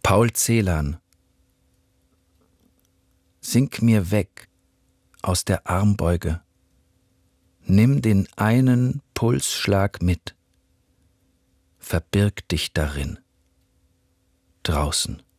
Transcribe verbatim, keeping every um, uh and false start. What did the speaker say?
Paul Celan. Sink mir weg aus der Armbeuge. Nimm den einen Pulsschlag mit. Verbirg dich darin. Draußen.